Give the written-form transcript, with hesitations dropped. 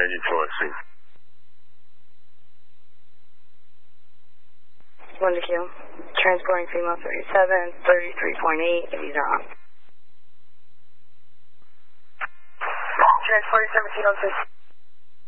engine fluency. 1 to Q. Transporting female 37, 33.8, if these are on. Transporting 1706.